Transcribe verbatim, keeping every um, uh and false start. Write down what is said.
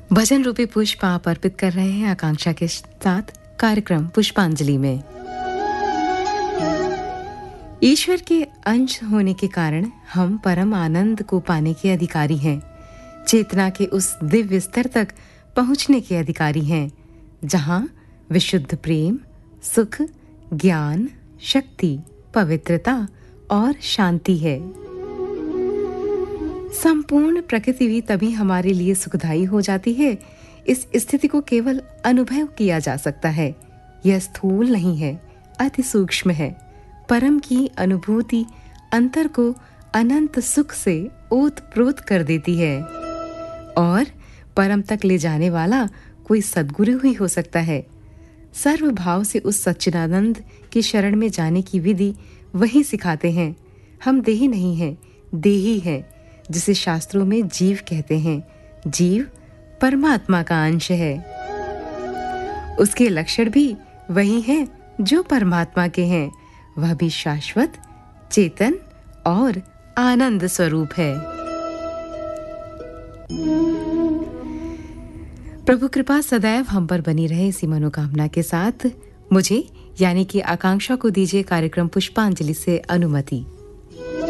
भजन रूपी पुष्प आप अर्पित कर रहे हैं आकांक्षा के साथ कार्यक्रम पुष्पांजलि में। ईश्वर के अंश होने के कारण हम परम आनंद को पाने के अधिकारी हैं। चेतना के उस दिव्य स्तर तक पहुंचने के अधिकारी हैं जहां विशुद्ध प्रेम, सुख, ज्ञान, शक्ति, पवित्रता और शांति है। संपूर्ण प्रकृति भी तभी हमारे लिए सुखदायी हो जाती है। इस स्थिति को केवल अनुभव किया जा सकता है। यह स्थूल नहीं है, अति सूक्ष्म है। परम की अनुभूति अंतर को अनंत सुख से ओत-प्रोत कर देती है और परम तक ले जाने वाला कोई सद्गुरु ही हो सकता है। सर्व भाव से उस सच्चिदानंद की शरण में जाने की विधि वही सिखाते हैं। हम देही नहीं हैं, देही हैं, जिसे शास्त्रों में जीव कहते हैं। जीव परमात्मा का अंश है। उसके लक्षण भी वही हैं जो परमात्मा के हैं। वह भी शाश्वत, चेतन और आनंद स्वरूप है। प्रभु कृपा सदैव हम पर बनी रहे, इसी मनोकामना के साथ मुझे यानी कि आकांक्षा को दीजिए कार्यक्रम पुष्पांजलि से अनुमति।